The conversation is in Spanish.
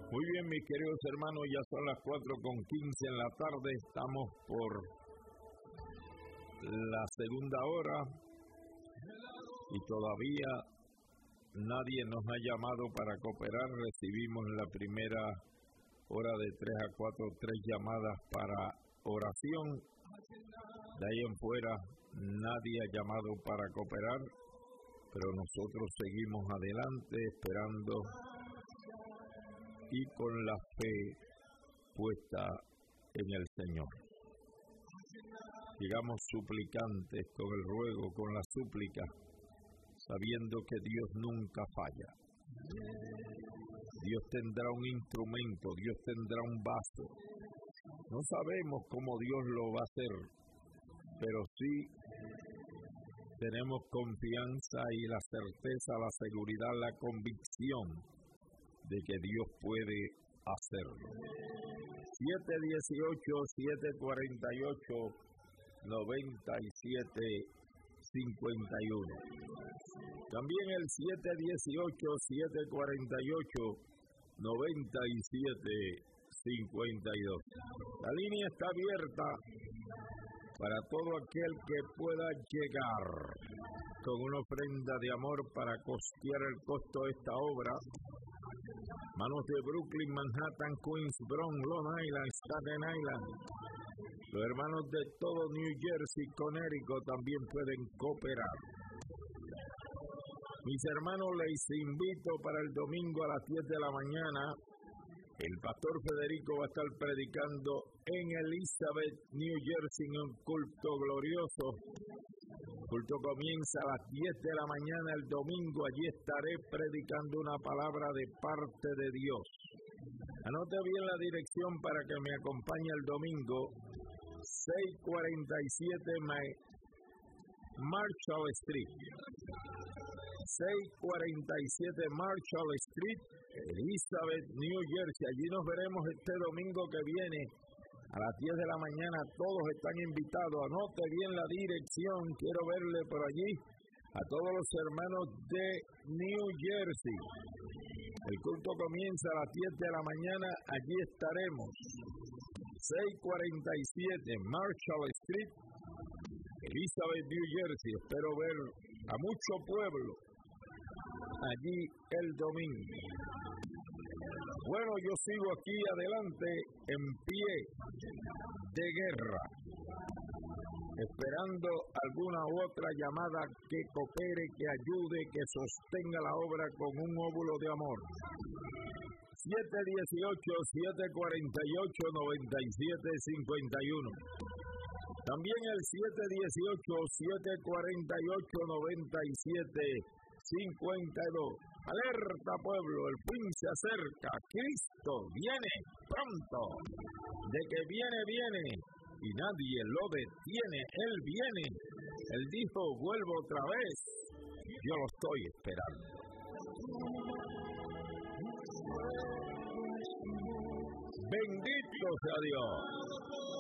Muy bien, mis queridos hermanos, ya son las 4:15 en la tarde, estamos por la segunda hora y todavía nadie nos ha llamado para cooperar. Recibimos en la primera hora de 3 a 4, 3 llamadas para oración. De ahí en fuera nadie ha llamado para cooperar, pero nosotros seguimos adelante esperando y con la fe puesta en el Señor. Llegamos suplicantes con el ruego, con la súplica, sabiendo que Dios nunca falla. Dios tendrá un instrumento, Dios tendrá un vaso. No sabemos cómo Dios lo va a hacer, pero sí tenemos confianza y la certeza, la seguridad, la convicción de que Dios puede hacerlo. 718-748-9751. También el 718-748-9752. La línea está abierta para todo aquel que pueda llegar con una ofrenda de amor para costear el costo de esta obra. Manos de Brooklyn, Manhattan, Queens, Bronx, Long Island, Staten Island. Los hermanos de todo New Jersey, Connecticut también pueden cooperar. Mis hermanos, les invito para el domingo a las 10 de la mañana. El pastor Federico va a estar predicando en Elizabeth, New Jersey, en un culto glorioso. El culto comienza a las 10 de la mañana el domingo. Allí estaré predicando una palabra de parte de Dios. Anote bien la dirección para que me acompañe el domingo. 647 Marshall Street. 647 Marshall Street, Elizabeth, New Jersey. Allí nos veremos este domingo que viene a las 10 de la mañana. Todos están invitados. Anote bien la dirección. Quiero verle por allí a todos los hermanos de New Jersey. El culto comienza a las 10 de la mañana. Allí estaremos. 647 Marshall Street, Elizabeth, New Jersey. Espero ver a mucho pueblo allí el domingo. Bueno, yo sigo aquí adelante en pie de guerra, esperando alguna otra llamada que coopere, que ayude, que sostenga la obra con un óvulo de amor. 718-748-9751. También el 718-748-9752. Alerta, pueblo, el fin se acerca. Cristo viene pronto. De que viene y nadie lo detiene. Él viene. Él dijo, vuelvo otra vez. Yo lo estoy esperando. Bendito sea Dios.